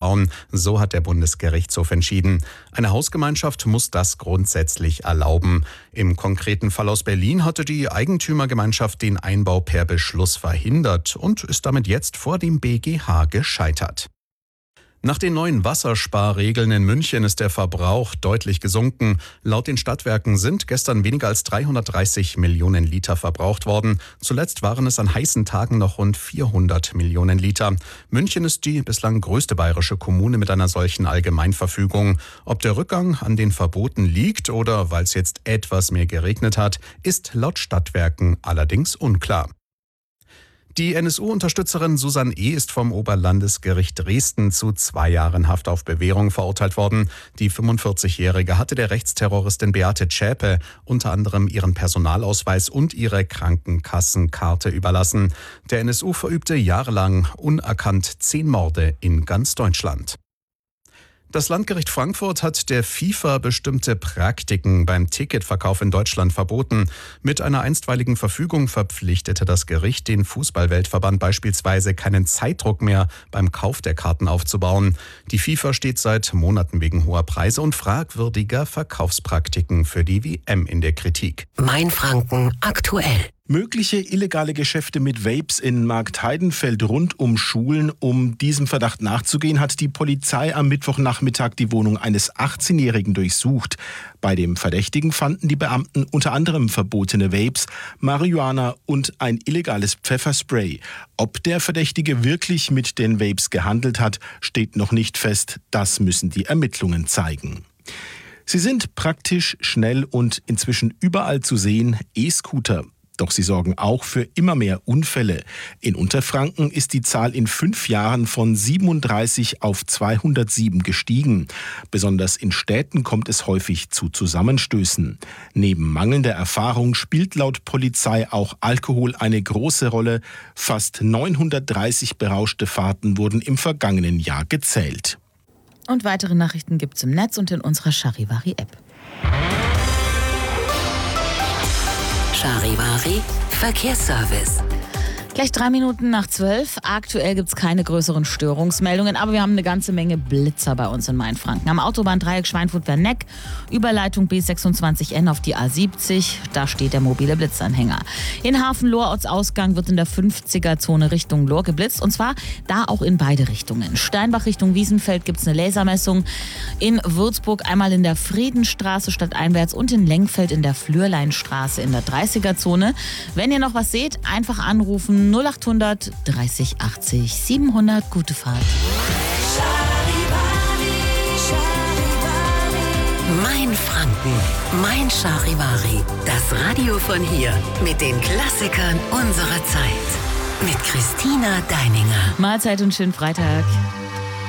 bauen. So hat der Bundesgerichtshof entschieden. Eine Hausgemeinschaft muss das grundsätzlich erlauben. Im konkreten Fall aus Berlin hatte die Eigentümergemeinschaft den Einbau per Beschluss verhindert und ist damit jetzt vor dem BGH gescheitert. Nach den neuen Wassersparregeln in München ist der Verbrauch deutlich gesunken. Laut den Stadtwerken sind gestern weniger als 330 Millionen Liter verbraucht worden. Zuletzt waren es an heißen Tagen noch rund 400 Millionen Liter. München ist die bislang größte bayerische Kommune mit einer solchen Allgemeinverfügung. Ob der Rückgang an den Verboten liegt oder weil es jetzt etwas mehr geregnet hat, ist laut Stadtwerken allerdings unklar. Die NSU-Unterstützerin Susanne E. ist vom Oberlandesgericht Dresden zu 2 Jahren Haft auf Bewährung verurteilt worden. Die 45-Jährige hatte der Rechtsterroristin Beate Zschäpe unter anderem ihren Personalausweis und ihre Krankenkassenkarte überlassen. Der NSU verübte jahrelang unerkannt 10 Morde in ganz Deutschland. Das Landgericht Frankfurt hat der FIFA bestimmte Praktiken beim Ticketverkauf in Deutschland verboten. Mit einer einstweiligen Verfügung verpflichtete das Gericht den Fußball-Weltverband beispielsweise keinen Zeitdruck mehr beim Kauf der Karten aufzubauen. Die FIFA steht seit Monaten wegen hoher Preise und fragwürdiger Verkaufspraktiken für die WM in der Kritik. Mainfranken aktuell. Mögliche illegale Geschäfte mit Vapes in Marktheidenfeld rund um Schulen. Um diesem Verdacht nachzugehen, hat die Polizei am Mittwochnachmittag die Wohnung eines 18-Jährigen durchsucht. Bei dem Verdächtigen fanden die Beamten unter anderem verbotene Vapes, Marihuana und ein illegales Pfefferspray. Ob der Verdächtige wirklich mit den Vapes gehandelt hat, steht noch nicht fest. Das müssen die Ermittlungen zeigen. Sie sind praktisch, schnell und inzwischen überall zu sehen, E-Scooter. Doch sie sorgen auch für immer mehr Unfälle. In Unterfranken ist die Zahl in 5 Jahren von 37 auf 207 gestiegen. Besonders in Städten kommt es häufig zu Zusammenstößen. Neben mangelnder Erfahrung spielt laut Polizei auch Alkohol eine große Rolle. Fast 930 berauschte Fahrten wurden im vergangenen Jahr gezählt. Und weitere Nachrichten gibt's im Netz und in unserer Charivari-App. Charivari Verkehrsservice. Gleich 3 Minuten nach 12. Aktuell gibt es keine größeren Störungsmeldungen, aber wir haben eine ganze Menge Blitzer bei uns in Mainfranken. Am Autobahndreieck Schweinfurt-Werneck, Überleitung B26N auf die A70, da steht der mobile Blitzanhänger. In Hafenlohr, Ortsausgang, wird in der 50er-Zone Richtung Lohr geblitzt, und zwar da auch in beide Richtungen. Steinbach Richtung Wiesenfeld gibt es eine Lasermessung. In Würzburg einmal in der Friedenstraße stadteinwärts und in Lengfeld in der Flürleinstraße in der 30er-Zone. Wenn ihr noch was seht, einfach anrufen. 0800 30 80 700. Gute Fahrt. Mainfranken, mein Charivari. Das Radio von hier mit den Klassikern unserer Zeit. Mit Christina Deininger. Mahlzeit und schönen Freitag.